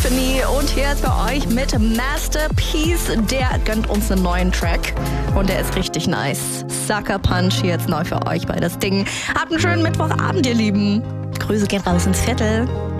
Tiffany und hier ist bei euch mit Masterpiece. Der gönnt uns einen neuen Track und der ist richtig nice. Sucker Punch hier jetzt neu für euch bei das Ding. Habt einen schönen Mittwochabend, ihr Lieben. Grüße gehen raus ins Viertel.